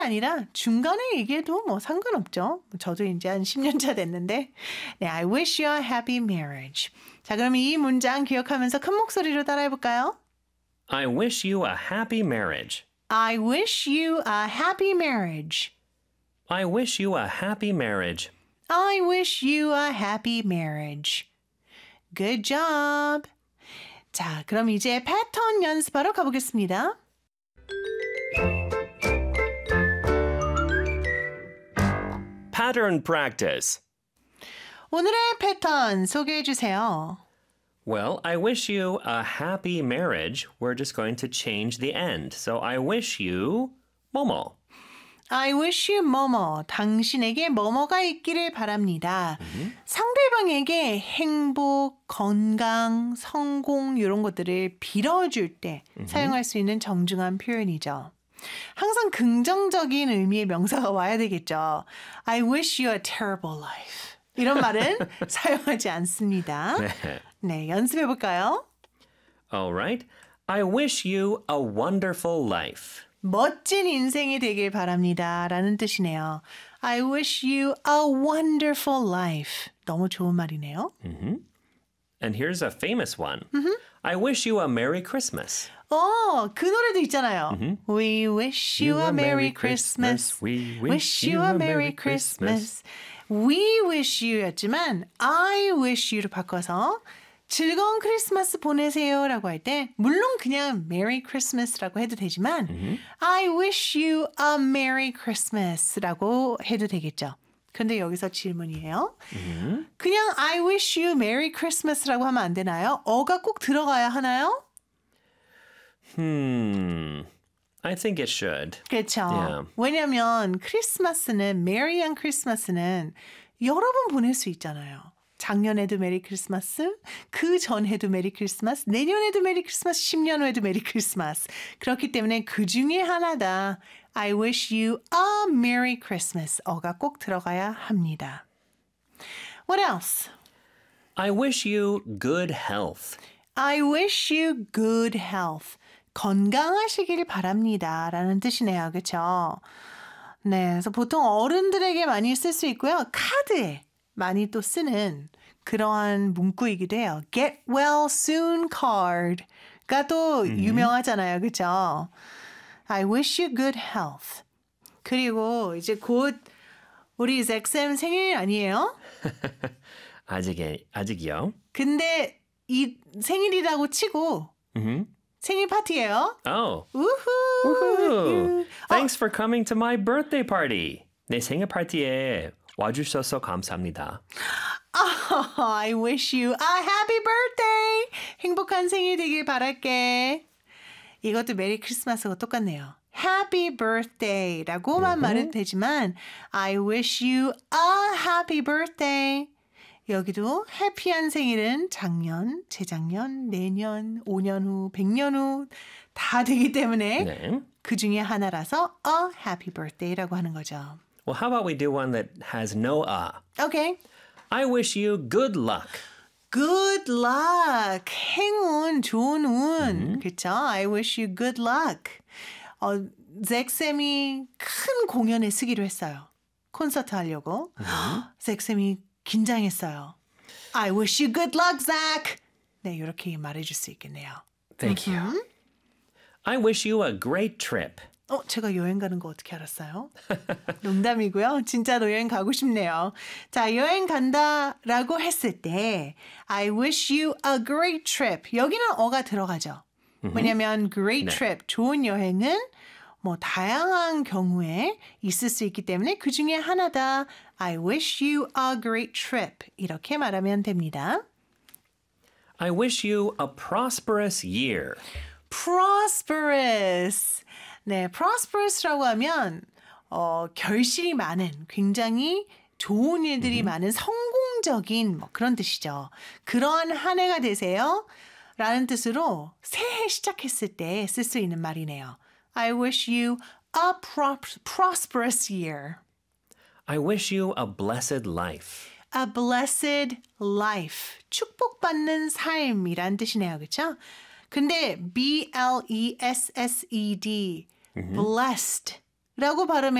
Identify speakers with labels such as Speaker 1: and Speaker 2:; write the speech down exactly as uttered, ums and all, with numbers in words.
Speaker 1: 아니라 중간에 얘기해도 뭐 상관없죠. 저도 이제 한 십 년 차 됐는데. 네, I wish you a happy marriage. 자, 그럼 이 문장 기억하면서 큰 목소리로 따라해볼까요?
Speaker 2: I wish you a happy marriage.
Speaker 1: I wish you a happy marriage.
Speaker 2: I wish you a happy marriage.
Speaker 1: I wish you a happy marriage. Good job. 자, 그럼 이제 패턴 연습하러 가보겠습니다.
Speaker 2: Pattern practice.
Speaker 1: 오늘의 패턴 소개해 주세요.
Speaker 2: Well, I wish you a happy marriage. We're just going to change the end. So I wish you 뭐뭐.
Speaker 1: I wish you 뭐뭐, 당신에게 뭐뭐가 있기를 바랍니다. 음. 상대방에게 행복, 건강, 성공 이런 것들을 빌어줄 때 음. 사용할 수 있는 정중한 표현이죠. 항상 긍정적인 의미의 명사가 와야 되겠죠. I wish you a terrible life. 이런 말은 사용하지 않습니다.
Speaker 2: 네.
Speaker 1: 네, 연습해 볼까요?
Speaker 2: All right. I wish you a wonderful life.
Speaker 1: 멋진 인생이 되길 바랍니다. 라는 뜻이네요. I wish you a wonderful life. 너무 좋은 말이네요.
Speaker 2: Mm-hmm. And here's a famous one. Mm-hmm. I wish you a Merry Christmas.
Speaker 1: 어, 그 노래도 있잖아요.
Speaker 2: Mm-hmm.
Speaker 1: We wish you, you a Merry Christmas. Christmas. We wish, wish you a Merry Christmas. Christmas. We wish you였지만 I wish you로 바꿔서 즐거운 크리스마스 보내세요 라고 할 때 물론 그냥 Merry Christmas라고 해도 되지만 mm-hmm. I wish you a Merry Christmas라고 해도 되겠죠. 근데 여기서 질문이에요. Mm-hmm. 그냥 I wish you Merry Christmas라고 하면 안 되나요? 어가 꼭 들어가야 하나요?
Speaker 2: Hmm... I think it should.
Speaker 1: 그렇죠.
Speaker 2: Yeah.
Speaker 1: 왜냐하면 크리스마스는 메리한 크리스마스는 여러 번 보낼 수 있잖아요. 작년에도 메리 크리스마스, 그 전에도 메리 크리스마스, 내년에도 메리 크리스마스, 십 년 후에도 메리 크리스마스. 그렇기 때문에 그 중에 하나다. I wish you a Merry Christmas. 어가 꼭 들어가야 합니다. What else?
Speaker 2: I wish you good health.
Speaker 1: I wish you good health. 건강하시길 바랍니다. 라는 뜻이네요. 그렇죠? 네, 그래서 보통 어른들에게 많이 쓸 수 있고요. 카드에 많이 또 쓰는 그러한 문구이기도 해요. Get well soon card가 또 mm-hmm. 유명하잖아요. 그렇죠? I wish you good health. 그리고 이제 곧 우리 잭쌤 생일 아니에요?
Speaker 2: 아직, 아직이요.
Speaker 1: 근데 이 생일이라고 치고
Speaker 2: mm-hmm.
Speaker 1: 생일 파티예요.
Speaker 2: Oh.
Speaker 1: 우후.
Speaker 2: 우후. Thanks 어. for coming to my birthday party. 내 생일 파티에 와주셔서 감사합니다.
Speaker 1: Oh, I wish you a happy birthday. 행복한 생일 되길 바랄게. 이것도 메리 크리스마스하고 똑같네요. Happy birthday라고만 mm-hmm. 말해도 되지만 I wish you a happy birthday. 여기도 해피한 생일은 작년, 재작년, 내년, 오 년 후, 백 년 후 다 되기 때문에
Speaker 2: 네.
Speaker 1: 그 중에 하나라서 a happy birthday라고 하는 거죠.
Speaker 2: Well, how about we do one that has no a?
Speaker 1: Okay.
Speaker 2: I wish you good luck.
Speaker 1: Good luck. 행운, 좋은 운. 음. 그렇죠? I wish you good luck. 어, 잭쌤이 큰 공연에 쓰기로 했어요. 콘서트 하려고. 음. 잭쌤이 긴장했어요. I wish you good luck, Zach. 네, 이렇게 말해줄 수 있겠네요.
Speaker 2: Thank you.
Speaker 1: 음.
Speaker 2: I wish you a great trip.
Speaker 1: 어, 제가 여행 가는 거 어떻게 알았어요? 농담이고요. 진짜로 여행 가고 싶네요. 자, 여행 간다라고 했을 때 I wish you a great trip. 여기는 어가 들어가죠. Mm-hmm. 왜냐하면 great 네. trip, 좋은 여행은 뭐 다양한 경우에 있을 수 있기 때문에 그 중에 하나다. I wish you a great trip. 이렇게 말하면 됩니다.
Speaker 2: I wish you a prosperous year.
Speaker 1: prosperous. 네, prosperous라고 하면 어, 결실이 많은, 굉장히 좋은 일들이 mm-hmm. 많은 성공적인 뭐 그런 뜻이죠. 그러한 한 해가 되세요. 라는 뜻으로 새해 시작했을 때 쓸 수 있는 말이네요. I wish you a pro- prosperous year.
Speaker 2: I wish you a blessed life.
Speaker 1: A blessed life. 축복받는 삶이란 뜻이네요. 그렇죠? 근데 B L E S S E D, mm-hmm. blessed를 라고 발음해